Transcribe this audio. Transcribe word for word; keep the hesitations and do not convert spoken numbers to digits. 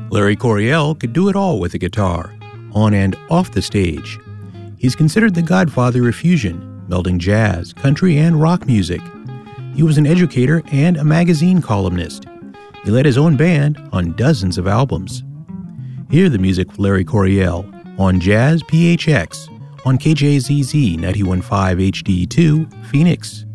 Larry Coryell could do it all with a guitar, on and off the stage. He's considered the godfather of fusion, melding jazz, country, and rock music. He was an educator and a magazine columnist. He led his own band on dozens of albums. Hear the music of Larry Coryell on Jazz P H X on K J Z Z ninety-one point five H D two, Phoenix.